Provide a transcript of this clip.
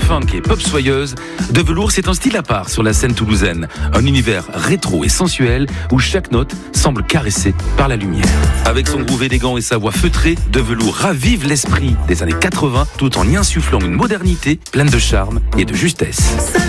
funk et pop soyeuse, De Velours, c'est un style à part sur la scène toulousaine. Un univers rétro et sensuel où chaque note semble caressée par la lumière. Avec son groove élégant et sa voix feutrée, De Velours ravive l'esprit des années 80 tout en y insufflant une modernité pleine de charme et de justesse.